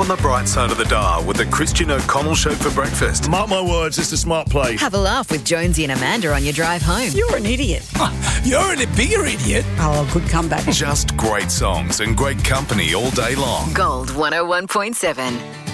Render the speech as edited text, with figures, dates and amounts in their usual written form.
the bright side of the dial with the Christian O'Connell Show for breakfast. Mark my words, it's a smart play. Have a laugh with Jonesy and Amanda on your drive home. You're an idiot. You're a bigger idiot. Oh, good comeback. Just great songs and great company all day long. Gold 101.7.